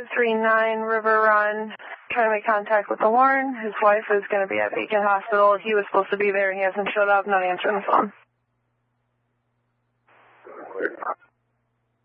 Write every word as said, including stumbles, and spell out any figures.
two three nine River Run, trying to make contact with the Warren. His wife is going to be at Beacon Hospital. He was supposed to be there. He hasn't showed up, not answering the phone.